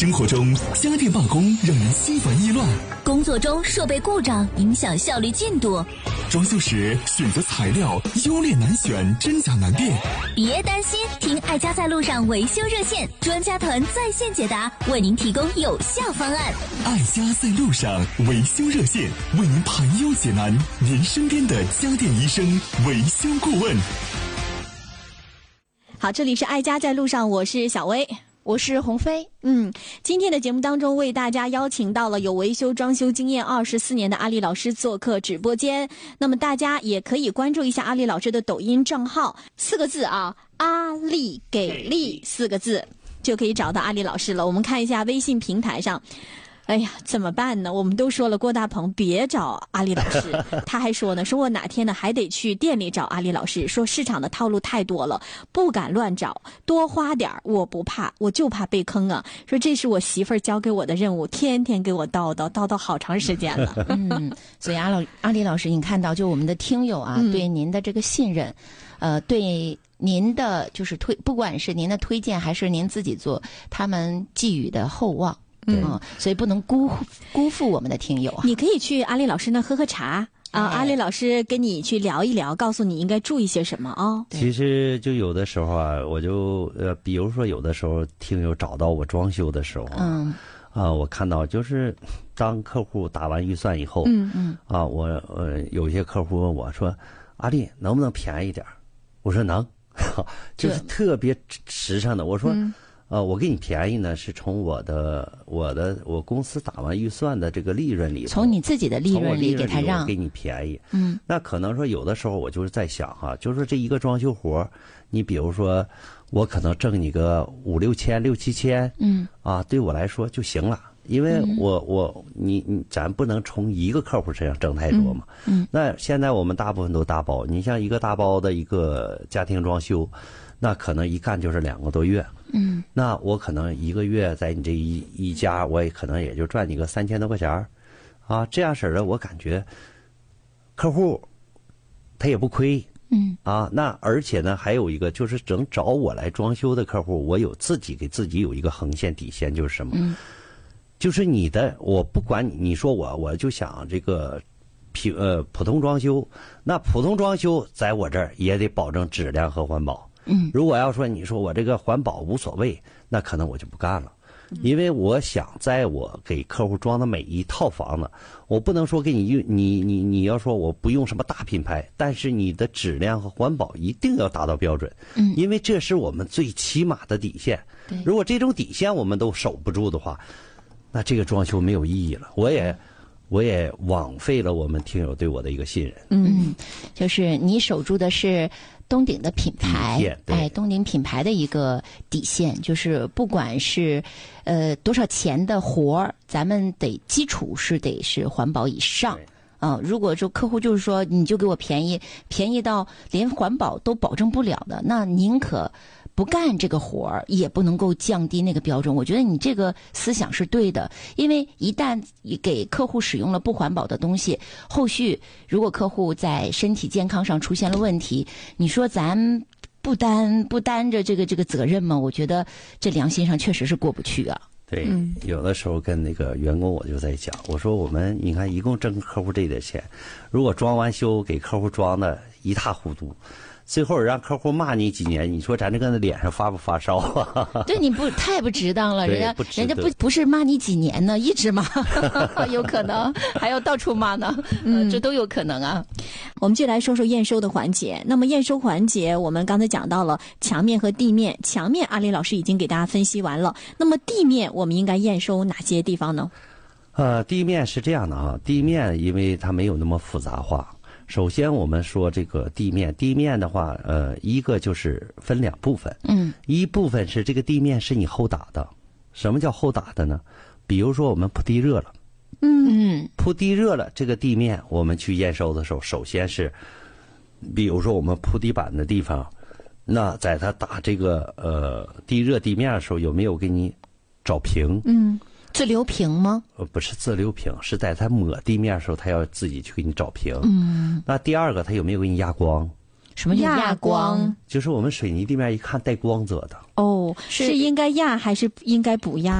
生活中家电罢工让人心烦意乱， 工作中设备故障影响效率进度， 装修时选择材料优劣难选，真假难辨。 别担心，听爱家在路上维修热线，专家团在线解答，为您提供有效方案。 爱家在路上维修热线，为您排忧解难，您身边的家电医生、维修顾问。 好，这里是爱家在路上，我是小薇， 我是鸿飞。 今天的节目当中为大家邀请到了有维修装修经验24年的阿丽老师做客直播间。那么大家也可以关注一下阿丽老师的抖音账号，4个字啊，阿丽给力4个字就可以找到阿丽老师了。我们看一下微信平台上，哎呀，怎么办呢？我们都说了，郭大鹏别找阿丽老师，他还说呢，说我哪天呢还得去店里找阿丽老师，说市场的套路太多了，不敢乱找，多花点我不怕，我就怕被坑啊。说这是我媳妇儿交给我的任务，天天给我叨叨好长时间了。 所以阿丽老师，你看到就我们的听友啊，对您的这个信任，对您的就是不管是您的推荐还是您自己做，他们寄予的厚望。所以不能辜负我们的听友啊！ 你可以去阿丽老师那喝茶啊，阿丽老师跟你去聊一聊，告诉你应该注意些什么啊。 其实就有的时候啊，我就比如说有的时候听友找到我装修的时候，我看到就是当客户打完预算以后，我有些客户问我说：“阿丽能不能便宜点？”我说能，就是特别实诚的，我说。我给你便宜呢，是从我公司打完预算的这个利润里头， 从你自己的利润里给他让， 给你便宜。那可能说有的时候我就是在想哈，就是这一个装修活，你比如说我可能挣你个5、6千、6、7千，对我来说就行了，因为咱不能从一个客户身上挣太多嘛。那现在我们大部分都大包，你像一个大包的一个家庭装修，那可能一干就是2个多月。那我可能1个月在你这一家，我也可能也就赚你个3000多块钱啊，这样式的我感觉客户他也不亏。那而且呢还有一个就是找我来装修的客户，我有给自己有一个横线底线，就是什么？就是我不管你说我就想这个普通装修，那普通装修在我这儿也得保证质量和环保。如果要说你说我这个环保无所谓，那可能我就不干了，因为我想在我给客户装的每一套房子，我不能说给你要说我不用什么大品牌，但是你的质量和环保一定要达到标准，因为这是我们最起码的底线。如果这种底线我们都守不住的话，那这个装修没有意义了，我也枉费了我们听友对我的一个信任。 就是你守住的是东鼎的品牌，东鼎品牌的一个底线，就是不管是多少钱的活儿，咱们基础得是环保以上。如果说客户就是说你就给我便宜到连环保都保证不了的，那宁可不干这个活儿，也不能够降低那个标准。我觉得你这个思想是对的，因为一旦给客户使用了不环保的东西，后续如果客户在身体健康上出现了问题，你说咱不担着这个责任吗？我觉得这良心上确实是过不去啊。 对，有的时候跟那个员工我就在讲，我说你看一共挣客户这点钱，如果装完修给客户装的一塌糊涂，最后让客户骂你几年，你说咱这个脸上发不发烧啊？ 对，你太不值当了，人家不是骂你几年呢，一直骂，有可能还要到处骂呢，这都有可能啊。 我们就来说说验收的环节。那么验收环节，我们刚才讲到了墙面和地面。墙面，阿丽老师已经给大家分析完了。那么地面，我们应该验收哪些地方呢？ 地面是这样的啊，地面因为它没有那么复杂化。首先我们说这个地面的话，一个就是分2部分，一部分是这个地面是你后打的。什么叫后打的呢？比如说我们铺地热了，铺地热了，这个地面我们去验收的时候，首先是，比如说我们铺地板的地方，那在它打这个地热地面的时候，有没有给你找平？ 自流平吗？ 不是自流平，是在它抹地面的时候，它要自己去给你找平。那第二个，它有没有给你压光？ 什么叫压光？ 就是我们水泥地面一看带光泽的。 是应该压还是应该不压？